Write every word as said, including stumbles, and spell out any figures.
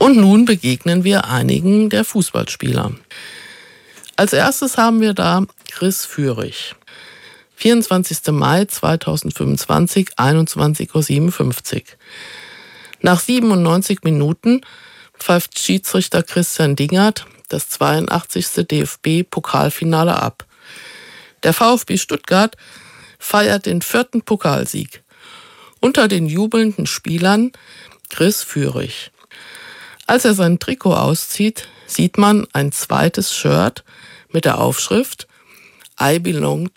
Und nun begegnen wir einigen der Fußballspieler. Als erstes haben wir da Chris Führig. vierundzwanzigster Mai zweitausendfünfundzwanzig, einundzwanzig Uhr siebenundfünfzig. Nach siebenundneunzig Minuten pfeift Schiedsrichter Christian Dingert das zweiundachtzigste D F B-Pokalfinale ab. Der VfB Stuttgart feiert den vierten Pokalsieg. Unter den jubelnden Spielern Chris Führig. Als er sein Trikot auszieht, sieht man ein zweites Shirt mit der Aufschrift I belong